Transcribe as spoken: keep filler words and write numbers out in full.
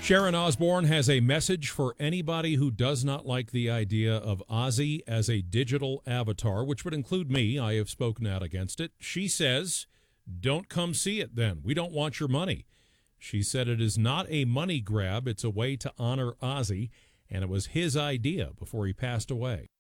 Sharon Osbourne has a message for anybody who does not like the idea of Ozzy as a digital avatar, which would include me. I have spoken out against it. She says, don't come see it then. We don't want your money. She said it is not a money grab. It's a way to honor Ozzy, and it was his idea before he passed away.